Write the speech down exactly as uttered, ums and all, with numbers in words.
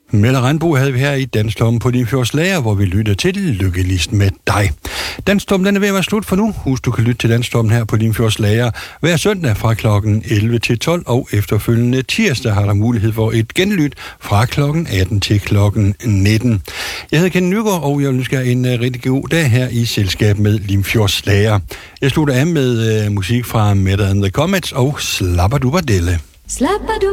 Melle Randbo havde vi her i Danstormen på Limfjords Lager, hvor vi lytter til Lykkelist med dig. Danstormen den er ved at være slut for nu. Husk, du kan lytte til Danstormen her på Limfjords Lager hver søndag fra klokken elleve til tolv, og efterfølgende tirsdag har der mulighed for et genlyt fra klokken atten til klokken nitten. Jeg hedder Ken Nygaard, og jeg ønsker en uh, rigtig god dag her i selskab med Limfjords Lager. Jeg slutter af med uh, musik fra Mette and the Comets og Slappadubadelle. Slappadubadelle.